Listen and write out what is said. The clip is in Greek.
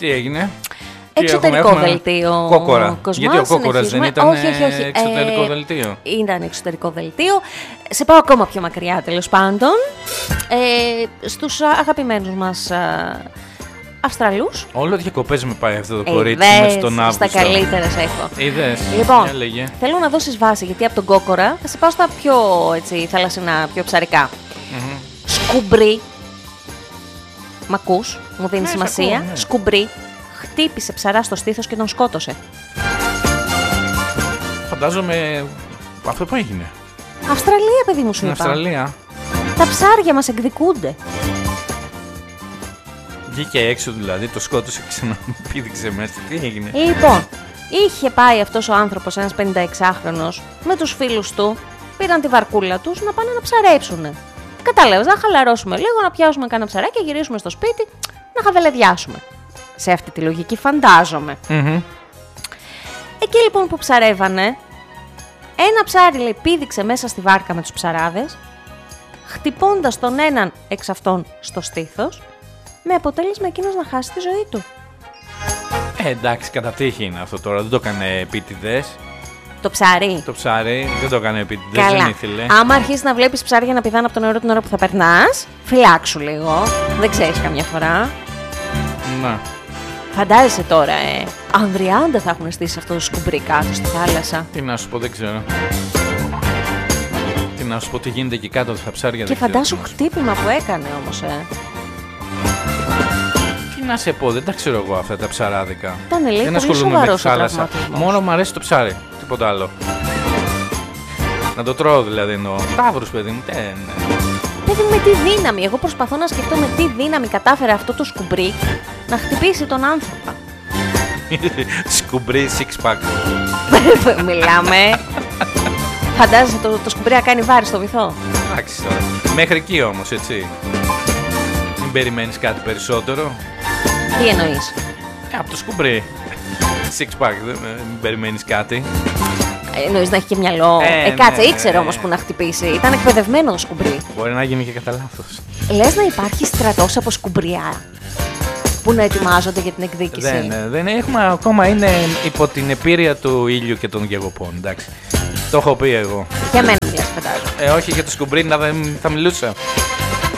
Τι έγινε? Εξωτερικό δελτίο. Κόκορα. Κοσμά, Γιατί ο Κόκορας δεν ήταν όχι. εξωτερικό δελτίο. Ήταν εξωτερικό δελτίο. Σε πάω ακόμα πιο μακριά, τέλος πάντων. Στους αγαπημένους μας Αυστραλούς. Όλο διακοπές με πάει αυτό το κορίτσι μέσα στον Αύγουστο. Στα καλύτερα σε έχω. Είδες. Λοιπόν, θέλω να δώσεις βάση, γιατί από τον Κόκορα θα σε πάω στα πιο θαλασσινά, πιο ψαρικά. Σκουμπρί. Μ' ακούς, μου δίνει σημασία. Ακούω, ναι. Σκουμπρί. Χτύπησε ψαρά στο στήθος και τον σκότωσε. Φαντάζομαι αυτό που έγινε. Αυστραλία, παιδί μου, σου Στην είπα. Αυστραλία. Τα ψάρια μας εκδικούνται. Βγήκε έξω δηλαδή, το σκότωσε και ξαναπήδηξε μέσα. Τι έγινε? Λοιπόν, είχε πάει αυτός ο άνθρωπος, ένας 56χρονος, με τους φίλους του, πήραν τη βαρκούλα τους να πάνε να ψαρέψουνε. Κατάλαβες, να χαλαρώσουμε λίγο, να πιάσουμε κάνα ψαράκι και γυρίσουμε στο σπίτι, να χαβελεδιάσουμε. Σε αυτή τη λογική φαντάζομαι. Εκεί λοιπόν που ψαρεύανε, ένα ψάρι λέει πήδηξε μέσα στη βάρκα με τους ψαράδες, χτυπώντας τον έναν εξ αυτών στο στήθος, με αποτέλεσμα εκείνος να χάσει τη ζωή του. Εντάξει, κατά τύχη είναι αυτό τώρα, δεν το έκανε επίτηδες. Το ψάρι. Το ψάρι δεν το έκανε επίτηδες, Καλά. δεν ήθελε. Άμα αρχίσει να βλέπεις ψάρια να πηδάνε από το νερό την ώρα που θα περνάς, φυλάξου λίγο. Δεν ξέρεις καμιά φορά. Να. Φαντάζεσαι τώρα, Ανδριάντα θα έχουν στήσει αυτό το σκουμπρί κάτω στη θάλασσα. Τι να σου πω, δεν ξέρω. Τι να σου πω, τι γίνεται εκεί κάτω στα ψάρια. Και δεν ξέρω φαντάσου τι να σου χτύπημα που έκανε όμως, Τι να σε πω, δεν τα ξέρω εγώ αυτά τα ψαράδικα. Ήταν, λέει, Δεν πολύ ασχολούμαι με τη σοβαρός ο θάλασσα. τραυματισμός. Μόνο μου αρέσει το ψάρι, τίποτα άλλο. Να το τρώω δηλαδή εννοώ. Ταύρους, παιδί μου, Παιδί, με τι δύναμη, εγώ προσπαθώ να σκεφτώ με τι δύναμη κατάφερε αυτό το σκουμπρί να χτυπήσει τον άνθρωπο. Σκουμπρί six pack. Μιλάμε. Φαντάζεσαι το σκουμπρί να κάνει βάρη στο βυθό. Εντάξει τώρα. Μέχρι εκεί όμως, έτσι. Μην περιμένεις κάτι περισσότερο. Τι εννοείς? Από το σκουμπρί. Six pack, μην περιμένεις κάτι. Εννοείς να έχει και μυαλό. Κάτσε, ήξερε όμως που να χτυπήσει. Ήταν εκπαιδευμένο το σκουμπρί. Μπορεί να γίνει και κατά λάθος. Λες να υπάρχει στρατός από σκουμπριά που να ετοιμάζονται για την εκδίκηση. Δεν έχουμε ακόμα, είναι υπό την επίρρεια του ήλιου και των γεγοπών, εντάξει. Το έχω πει εγώ. Για μένα μιλάς, φαντάζομαι. Όχι, για το σκουμπρί θα μιλούσα.